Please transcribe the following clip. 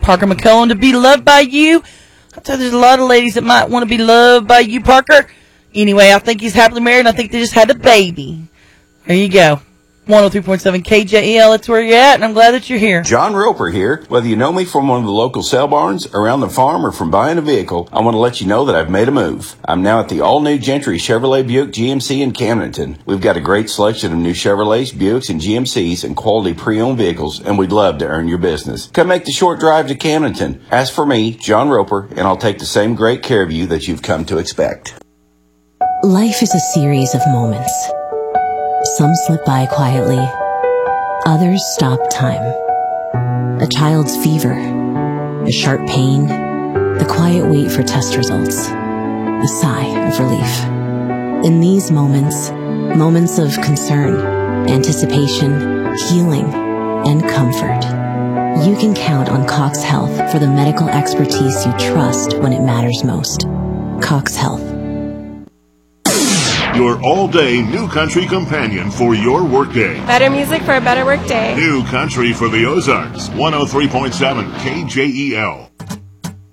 Parker McCollum, to be loved by you. I tell you, there's a lot of ladies that might want to be loved by you, Parker. Anyway, I think he's happily married, and I think they just had a baby. There you go. 103.7 KJEL, that's where you're at, and I'm glad that you're here. John Roper here. Whether you know me from one of the local sale barns, around the farm, or from buying a vehicle, I want to let you know that I've made a move. I'm now at the all-new Gentry Chevrolet Buick GMC in Camdenton. We've got a great selection of new Chevrolets, Buicks, and GMCs and quality pre-owned vehicles, and we'd love to earn your business. Come make the short drive to Camdenton. Ask for me, John Roper, and I'll take the same great care of you that you've come to expect. Life is a series of moments. Some slip by quietly. Others stop time. A child's fever, a sharp pain, the quiet wait for test results, a sigh of relief. In these moments, moments of concern, anticipation, healing, and comfort, you can count on Cox Health for the medical expertise you trust when it matters most. Cox Health. Your all-day New Country companion for your workday. Better music for a better workday. New Country for the Ozarks. 103.7 KJEL.